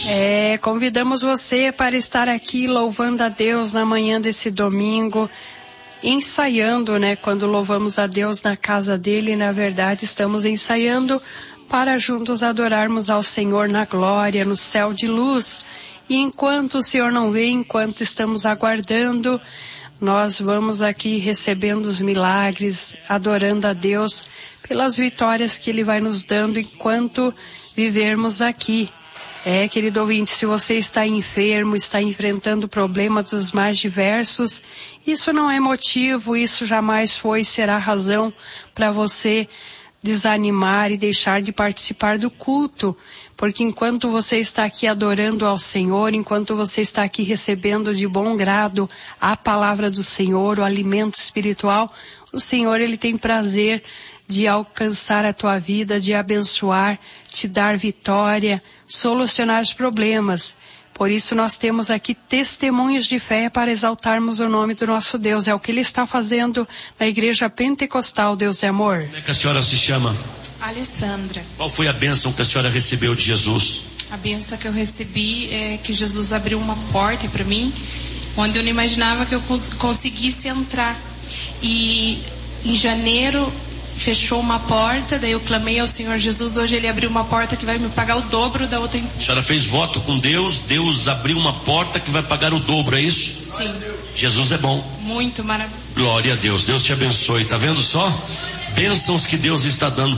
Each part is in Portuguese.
Convidamos você para estar aqui louvando a Deus na manhã desse domingo, ensaiando, quando louvamos a Deus na casa dele, na verdade estamos ensaiando para juntos adorarmos ao Senhor na glória, no céu de luz. E enquanto o Senhor não vem, enquanto estamos aguardando, nós vamos aqui recebendo os milagres, adorando a Deus pelas vitórias que Ele vai nos dando enquanto vivermos aqui. Querido ouvinte, se você está enfermo, está enfrentando problemas dos mais diversos, isso não é motivo, isso jamais foi e será razão para você desanimar e deixar de participar do culto, porque enquanto você está aqui adorando ao Senhor, enquanto você está aqui recebendo de bom grado a palavra do Senhor, o alimento espiritual, o Senhor, Ele tem prazer de alcançar a tua vida, de abençoar, te dar vitória, solucionar os problemas. Por isso nós temos aqui testemunhos de fé para exaltarmos o nome do nosso Deus. É o que Ele está fazendo na Igreja Pentecostal Deus é Amor. Como é que a senhora se chama? Alessandra. Qual foi a bênção que a senhora recebeu de Jesus? A bênção que eu recebi é que Jesus abriu uma porta para mim, onde eu não imaginava que eu conseguisse entrar. E em janeiro fechou uma porta, daí eu clamei ao Senhor Jesus, hoje Ele abriu uma porta que vai me pagar o dobro da outra. A senhora fez voto com Deus, Deus abriu uma porta que vai pagar o dobro, é isso? Sim. Jesus é bom. Muito maravilhoso. Glória a Deus, Deus te abençoe, tá vendo só? Bênçãos que Deus está dando.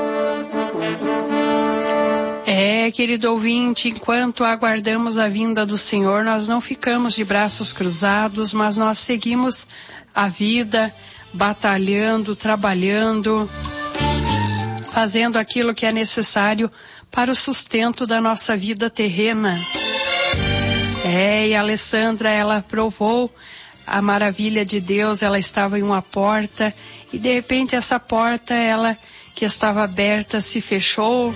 Querido ouvinte, enquanto aguardamos a vinda do Senhor, nós não ficamos de braços cruzados, mas nós seguimos a vida, batalhando, trabalhando, fazendo aquilo que é necessário para o sustento da nossa vida terrena. E a Alessandra, ela provou a maravilha de Deus, ela estava em uma porta e de repente essa porta, ela que estava aberta, se fechou,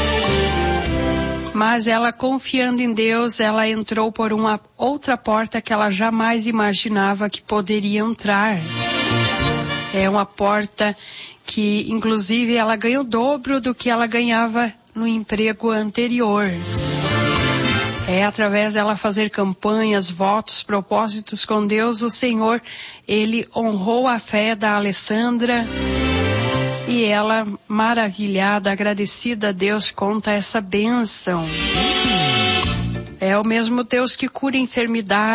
mas ela, confiando em Deus, ela entrou por uma outra porta que ela jamais imaginava que poderia entrar. É uma porta que, inclusive, ela ganha o dobro do que ela ganhava no emprego anterior. Através dela fazer campanhas, votos, propósitos com Deus, o Senhor, Ele honrou a fé da Alessandra e ela, maravilhada, agradecida a Deus, conta essa bênção. É o mesmo Deus que cura enfermidade.